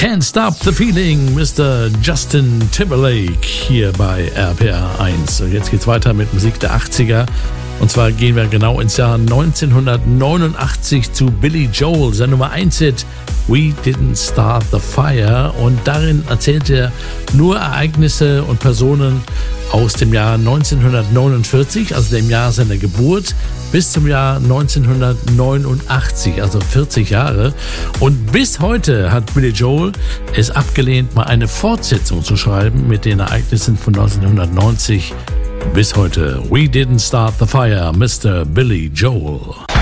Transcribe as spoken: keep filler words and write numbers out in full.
Can't Stop the Feeling, Mister Justin Timberlake hier bei R P R eins. Jetzt geht's weiter mit Musik der achtziger. Und zwar gehen wir genau ins Jahr neunzehnhundertneunundachtzig zu Billy Joel, sein Nummer eins Hit We Didn't Start the Fire. Und darin erzählt er nur Ereignisse und Personen aus dem Jahr neunzehnhundertneunundvierzig, also dem Jahr seiner Geburt, bis zum Jahr neunzehnhundertneunundachtzig, also vierzig Jahre. Und bis heute hat Billy Joel es abgelehnt, mal eine Fortsetzung zu schreiben mit den Ereignissen von neunzehnhundertneunzig bis heute. We Didn't Start the Fire, Mister Billy Joel.